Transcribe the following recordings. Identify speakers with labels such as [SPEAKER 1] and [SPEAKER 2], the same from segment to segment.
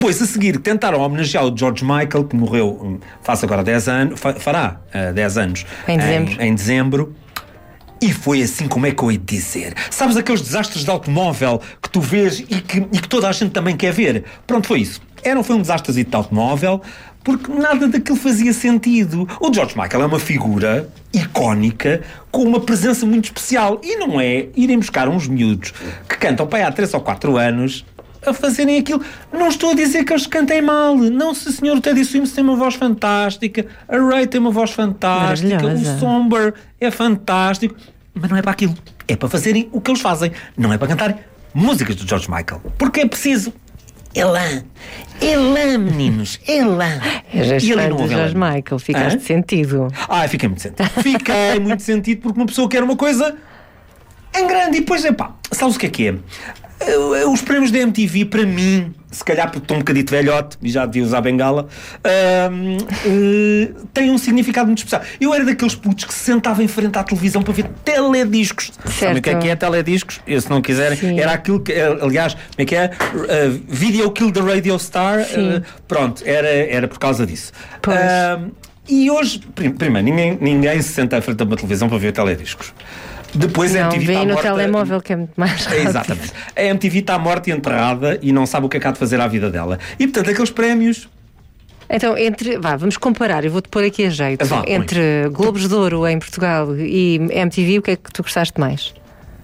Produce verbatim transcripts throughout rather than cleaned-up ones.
[SPEAKER 1] Depois, a seguir, tentaram homenagear o George Michael, que morreu faz agora dez anos, fará uh, dez anos
[SPEAKER 2] em dezembro.
[SPEAKER 1] Em, em dezembro. E foi assim, como é que eu hei de dizer? Sabes aqueles desastres de automóvel que tu vês e que, e que toda a gente também quer ver? Pronto, foi isso. Era, não foi um desastre de automóvel, porque nada daquilo fazia sentido. O George Michael é uma figura icónica, com uma presença muito especial. E não é irem buscar uns miúdos que cantam para aí há três ou quatro anos a fazerem aquilo. Não estou a dizer que eles cantem mal. Não, se senhor, o Teddy Swims tem uma voz fantástica, a Ray tem uma voz fantástica, o Somber é fantástico, mas não é para aquilo. É para fazerem o que eles fazem. Não é para cantar músicas do George Michael. Porque é preciso Elan. Elan, meninos. Elan.
[SPEAKER 2] És fã do George Michael. Ficaste de sentido.
[SPEAKER 1] Ah, fiquei muito sentido. Fiquei muito sentido porque uma pessoa quer uma coisa em grande. E depois, epá, sabes o que é que é? Os prémios da M T V, para mim, se calhar porque estou um bocadito velhote e já devia usar bengala, uh, uh, têm um significado muito especial. Eu era daqueles putos que se sentava em frente à televisão para ver telediscos. Sabem o que é que é telediscos? E se não quiserem, sim, era aquilo que, aliás, como é que é? Uh, Video Kill the Radio Star. Uh, pronto, era, era por causa disso. Uh, e hoje, primeiro, ninguém, ninguém se senta em frente a uma televisão para ver telediscos. Depois
[SPEAKER 2] não,
[SPEAKER 1] a M T V está
[SPEAKER 2] no
[SPEAKER 1] morta.
[SPEAKER 2] Telemóvel, que é muito mais rápido.
[SPEAKER 1] Exatamente. A M T V está morta e enterrada e não sabe o que é que há de fazer à vida dela. E, portanto, aqueles prémios...
[SPEAKER 2] Então, entre... Vá, vamos comparar. Eu vou-te pôr aqui a jeito. Vá, entre muito. Globos de Ouro em Portugal e M T V, o que é que tu gostaste mais?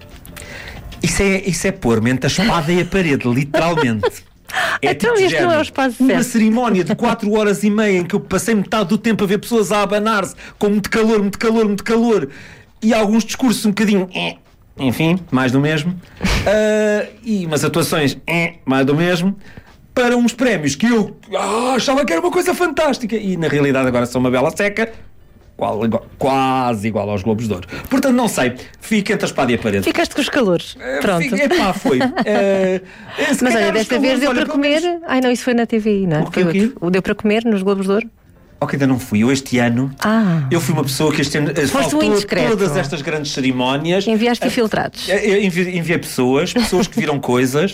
[SPEAKER 1] Isso é, isso é pôr-me entre a espada e a parede, literalmente.
[SPEAKER 2] É então tipo este não é o espaço
[SPEAKER 1] uma
[SPEAKER 2] certo.
[SPEAKER 1] cerimónia de quatro horas e meia em que eu passei metade do tempo a ver pessoas a abanar-se com muito calor, muito calor, muito calor, e alguns discursos um bocadinho, enfim, mais do mesmo, uh, e umas atuações, mais do mesmo, para uns prémios que eu ah, achava que era uma coisa fantástica e na realidade agora são uma bela seca, qual, igual, quase igual aos Globos de Ouro. Portanto, não sei, fica entre a espada e a parede.
[SPEAKER 2] Ficaste com os calores. Pronto.
[SPEAKER 1] Fica, epá, foi. Uh,
[SPEAKER 2] Mas olha, desta vez deu para comer. Menos... Ai não, isso foi na T V I, não é?
[SPEAKER 1] O que, o quê?
[SPEAKER 2] Deu para comer nos Globos de Ouro?
[SPEAKER 1] Ok, ainda não fui. Eu este ano,
[SPEAKER 2] ah.
[SPEAKER 1] eu fui uma pessoa que este ano faltou todas estas grandes cerimónias.
[SPEAKER 2] Enviaste uh, infiltrados.
[SPEAKER 1] Eu enviei, enviei pessoas, pessoas que viram coisas,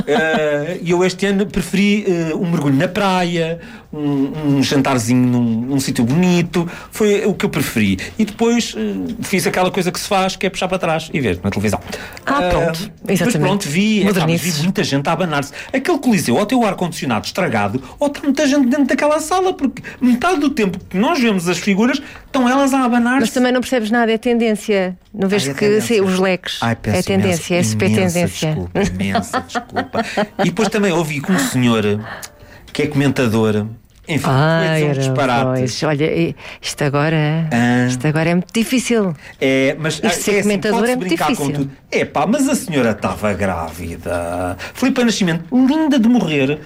[SPEAKER 1] uh, e eu este ano preferi uh, um mergulho na praia, um, um jantarzinho num, num sítio bonito, foi o que eu preferi. E depois uh, fiz aquela coisa que se faz, que é puxar para trás e ver na televisão.
[SPEAKER 2] Ah, uh, pronto. Exatamente.
[SPEAKER 1] Mas pronto, vi, é, tá, vi muita gente a abanar-se. Aquele coliseu, ou tem o ar-condicionado estragado, ou tem muita gente dentro daquela sala, porque metade do tempo que nós vemos as figuras, estão elas a abanar-se.
[SPEAKER 2] Mas também não percebes nada, é tendência. Não vês que sim, os leques.
[SPEAKER 1] Ai,
[SPEAKER 2] é tendência, imensa, é super tendência.
[SPEAKER 1] Desculpa, imensa desculpa. E depois também ouvi com um senhor que é comentador. Enfim,
[SPEAKER 2] Ai,
[SPEAKER 1] é um disparate.
[SPEAKER 2] Olha, isto agora, ah. isto agora é muito difícil.
[SPEAKER 1] É, mas
[SPEAKER 2] isto ser é comentador assim, é muito difícil.
[SPEAKER 1] É pá, mas a senhora estava grávida. Filipa Nascimento, linda de morrer.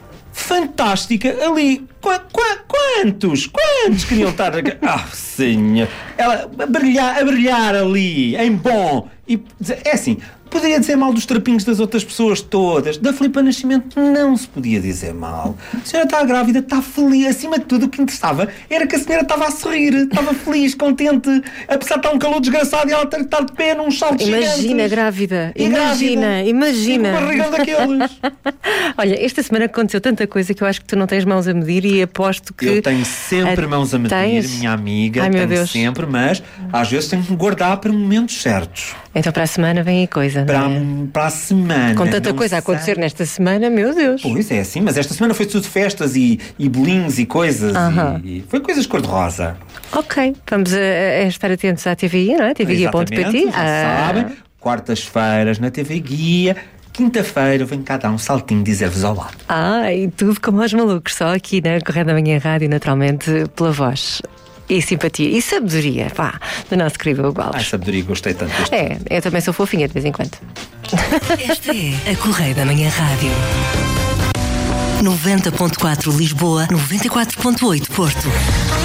[SPEAKER 1] Fantástica, ali, qu qu quantos, quantos queriam estar, ah, senhor, ela a brilhar, a brilhar ali, em bom, e é assim, poderia dizer mal dos trapinhos das outras pessoas todas, da Filipa Nascimento não se podia dizer mal. A senhora está grávida, está feliz, acima de tudo o que interessava era que a senhora estava a sorrir, estava feliz, contente, apesar de estar um calor desgraçado e ela ter de estar de pé num salto gigante.
[SPEAKER 2] Imagina, grávida, e imagina, grávida, imagina.
[SPEAKER 1] E com o barrigão daqueles.
[SPEAKER 2] Olha, esta semana aconteceu tanta coisa que eu acho que tu não tens mãos a medir e aposto que...
[SPEAKER 1] Eu tenho sempre a... mãos a medir, tens... minha amiga,
[SPEAKER 2] Ai,
[SPEAKER 1] tenho
[SPEAKER 2] meu Deus.
[SPEAKER 1] sempre, mas às vezes tenho que guardar para momentos certos.
[SPEAKER 2] Então para a semana vem aí coisa,
[SPEAKER 1] para,
[SPEAKER 2] não é?
[SPEAKER 1] Para a semana.
[SPEAKER 2] Com tanta coisa a acontecer sabe. Nesta semana, meu Deus.
[SPEAKER 1] Pois é, sim, mas esta semana foi tudo festas e, e bolinhos e coisas. Uh-huh. e, e foi coisas cor-de-rosa.
[SPEAKER 2] Ok, vamos a, a estar atentos à T V I, não é? T V Guia ponto P T.
[SPEAKER 1] Já ah. sabem, quartas-feiras na T V Guia. Quinta-feira vem cá dar um saltinho dizer-vos olá.
[SPEAKER 2] Ah, e tudo como aos malucos, só aqui na Correio da Manhã Rádio, naturalmente, pela voz. E simpatia. E sabedoria, pá, do nosso querido Hugo Alves.
[SPEAKER 1] Ai, sabedoria, gostei tanto deste.
[SPEAKER 2] É, eu também sou fofinha de vez em quando.
[SPEAKER 3] Esta é a Correio da Manhã Rádio. noventa ponto quatro Lisboa, noventa e quatro ponto oito Porto.